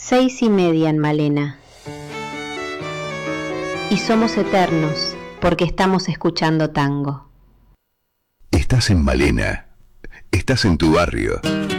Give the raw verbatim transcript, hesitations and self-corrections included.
Seis y media en Malena. Y somos eternos porque estamos escuchando tango. Estás en Malena. Estás en tu barrio.